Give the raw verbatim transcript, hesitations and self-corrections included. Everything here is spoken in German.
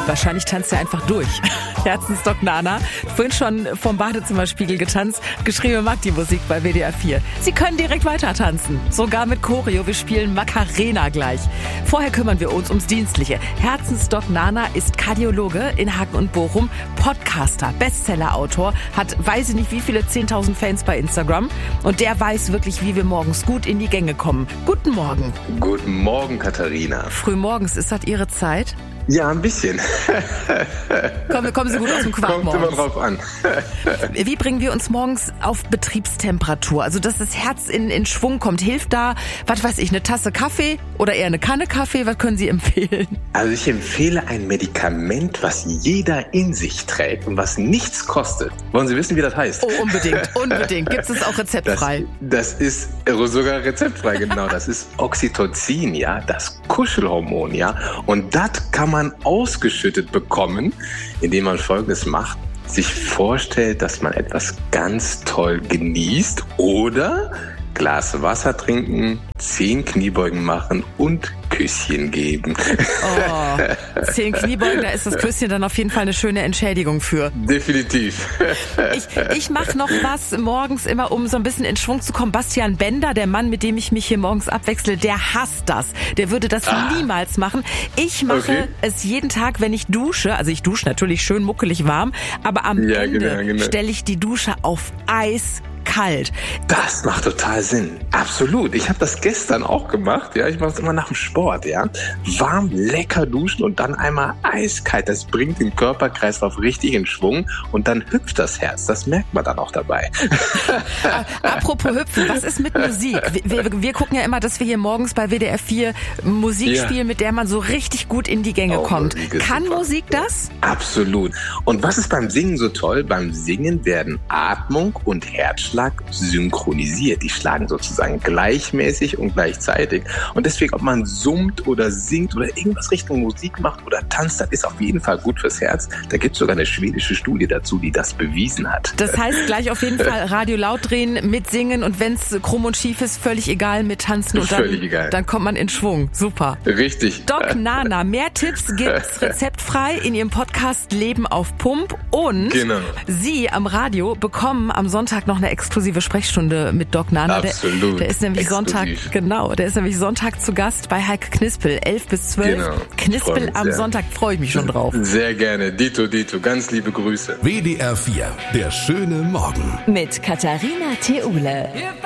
Wahrscheinlich tanzt er einfach durch. Herzensdoc Nana, vorhin schon vom Badezimmerspiegel getanzt, geschrieben mag die Musik bei W D R vier. Sie können direkt weiter tanzen, sogar mit Choreo. Wir spielen Macarena gleich. Vorher kümmern wir uns ums Dienstliche. Herzensdoc Nana ist Kardiologe in Hagen und Bochum, Podcaster, Bestsellerautor, hat weiß ich nicht wie viele zehntausend Fans bei Instagram und der weiß wirklich, wie wir morgens gut in die Gänge kommen. Guten Morgen. Guten Morgen, Katharina. Frühmorgens, ist das Ihre Zeit? Ja, ein bisschen. Kommen, kommen Sie gut aus dem Quark Kommt morgens. immer drauf an. Wie bringen wir uns morgens auf Betriebstemperatur? Also, dass das Herz in, in Schwung kommt. Hilft da, was weiß ich, eine Tasse Kaffee oder eher eine Kanne Kaffee? Was können Sie empfehlen? Also ich empfehle ein Medikament, was jeder in sich trägt und was nichts kostet. Wollen Sie wissen, wie das heißt? Oh, unbedingt, unbedingt. Gibt es auch rezeptfrei? Das, das ist sogar rezeptfrei, genau. Das ist Oxytocin, ja, das Kuschelhormon, ja. Und das kann man ausgeschüttet bekommen, indem man Folgendes macht: sich vorstellt, dass man etwas ganz toll genießt oder Glas Wasser trinken, zehn Kniebeugen machen und Küsschen geben. Oh, zehn Kniebeugen, da ist das Küsschen dann auf jeden Fall eine schöne Entschädigung für. Definitiv. Ich, ich mache noch was morgens immer, um so ein bisschen in Schwung zu kommen. Bastian Bender, der Mann, mit dem ich mich hier morgens abwechsle, der hasst das. Der würde das ah. niemals machen. Ich mache okay. es jeden Tag, wenn ich dusche. Also ich dusche natürlich schön muckelig warm, aber am ja, Ende genau, genau. stelle ich die Dusche auf Eis. Kalt. Das macht total Sinn. Absolut. Ich habe das gestern auch gemacht. Ja, ich mache es immer nach dem Sport. Ja, warm, lecker duschen und dann einmal eiskalt. Das bringt den Körperkreislauf richtig in Schwung und dann hüpft das Herz. Das merkt man dann auch dabei. Apropos hüpfen, was ist mit Musik? Wir, wir, wir gucken ja immer, dass wir hier morgens bei W D R vier Musik ja. spielen, mit der man so richtig gut in die Gänge oh, kommt. Kann super. Musik das? Absolut. Und was ist beim Singen so toll? Beim Singen werden Atmung und Herzschlag synchronisiert. Die schlagen sozusagen gleichmäßig und gleichzeitig. Und deswegen, ob man summt oder singt oder irgendwas Richtung Musik macht oder tanzt, das ist auf jeden Fall gut fürs Herz. Da gibt es sogar eine schwedische Studie dazu, die das bewiesen hat. Das heißt, gleich auf jeden Fall Radio laut drehen, mitsingen und wenn es krumm und schief ist, völlig egal, mit tanzen und dann, egal. dann kommt man in Schwung. Super. Richtig. Doc Nana, mehr Tipps gibt's rezeptfrei in ihrem Podcast Leben auf Pump und genau. Sie am Radio bekommen am Sonntag noch eine exklusive Sprechstunde mit Doc Nana. Absolut. Der, der ist nämlich Exklusiv. Sonntag, genau, der ist nämlich Sonntag zu Gast bei Heike Knispel, elf bis zwölf. Genau. Knispel am sehr. Sonntag, freue ich mich schon drauf. Sehr gerne. Dito, Dito, ganz liebe Grüße. W D R vier, der schöne Morgen. Mit Katharina Theule.